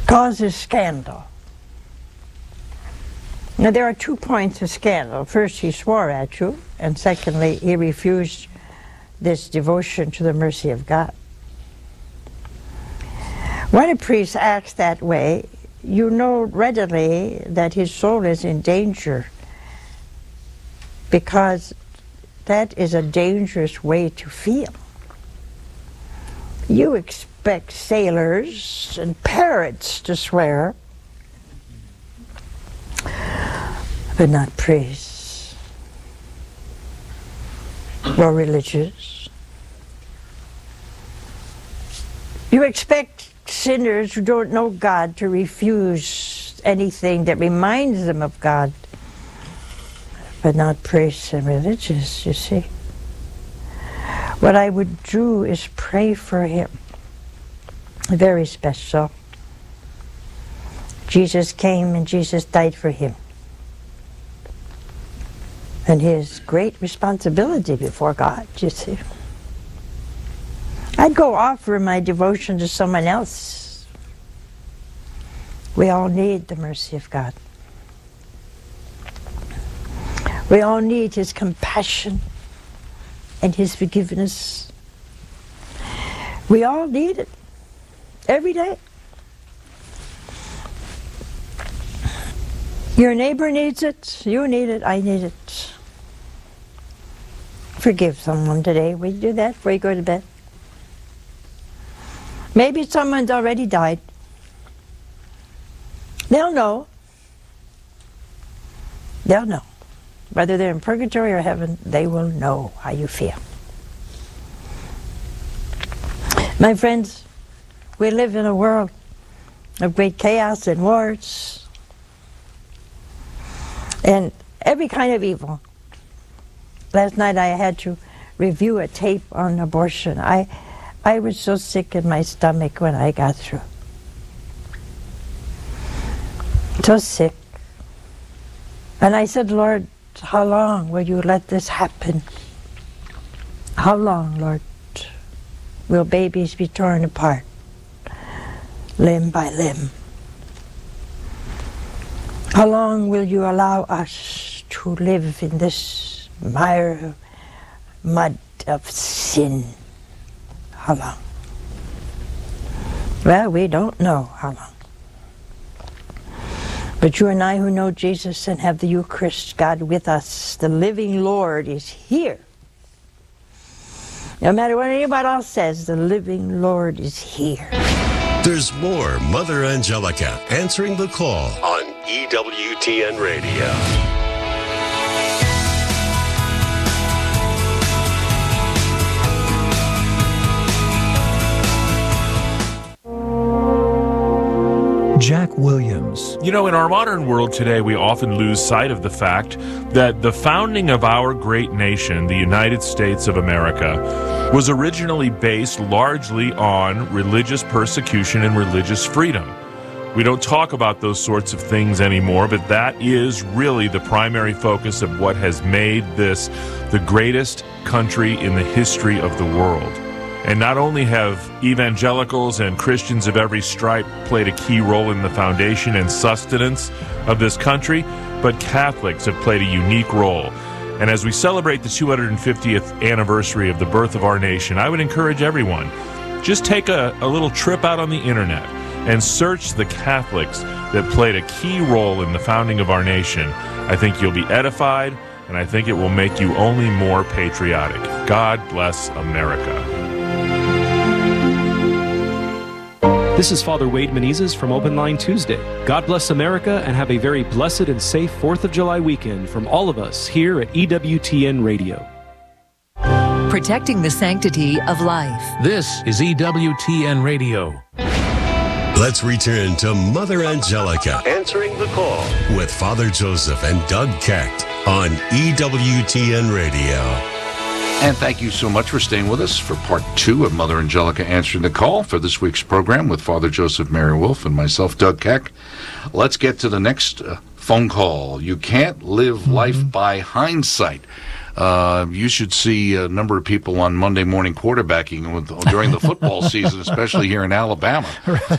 causes scandal. Now, there are 2 points of scandal. First, he swore at you, and secondly, he refused this devotion to the mercy of God. When a priest acts that way, you know readily that his soul is in danger, because that is a dangerous way to feel. You expect sailors and parrots to swear, but not priests or religious. You expect sinners who don't know God to refuse anything that reminds them of God, but not priests and religious, you see. What I would do is pray for him. Very special. Jesus came and Jesus died for him. And his great responsibility before God, you see. I'd go offer my devotion to someone else. We all need the mercy of God. We all need his compassion and his forgiveness. We all need it every day. Your neighbor needs it, you need it, I need it. Forgive someone today. Will you do that before you go to bed? Maybe someone's already died. They'll know. They'll know. Whether they're in purgatory or heaven, they will know how you feel. My friends, we live in a world of great chaos and wars and every kind of evil. Last night I had to review a tape on abortion. I was so sick in my stomach when I got through. So sick. And I said, Lord, how long will you let this happen? How long, Lord, will babies be torn apart, limb by limb? How long will you allow us to live in this mire, mud of sin? How long? Well, we don't know how long. But you and I who know Jesus and have the Eucharist, God with us, the living Lord is here. No matter what anybody else says, the living Lord is here. There's more Mother Angelica answering the call on EWTN Radio. Jack Williams. You know, in our modern world today, we often lose sight of the fact that the founding of our great nation, the United States of America, was originally based largely on religious persecution and religious freedom. We don't talk about those sorts of things anymore, but that is really the primary focus of what has made this the greatest country in the history of the world. And not only have evangelicals and Christians of every stripe played a key role in the foundation and sustenance of this country, but Catholics have played a unique role. And as we celebrate the 250th anniversary of the birth of our nation, I would encourage everyone, just take a little trip out on the internet and search the Catholics that played a key role in the founding of our nation. I think you'll be edified, and I think it will make you only more patriotic. God bless America. This is Father Wade Menezes from Open Line Tuesday. God bless America and have a very blessed and safe 4th of July weekend from all of us here at EWTN Radio. Protecting the sanctity of life. This is EWTN Radio. Let's return to Mother Angelica answering the call with Father Joseph and Doug Keck on EWTN Radio. And thank you so much for staying with us for part 2 of Mother Angelica Answering the Call for this week's program with Father Joseph Mary Wolf and myself, Doug Keck. Let's get to the next phone call. You can't live life by hindsight. You should see a number of people on Monday morning quarterbacking during the football season, especially here in Alabama.